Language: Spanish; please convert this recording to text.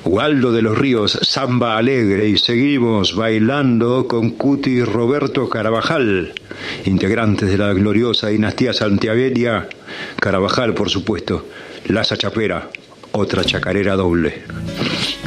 Waldo de los Ríos, Samba Alegre, y seguimos bailando con Cuti y Roberto Carabajal, integrantes de la gloriosa dinastía santiagueña. Carabajal, por supuesto, Laza Chapera, otra chacarera doble.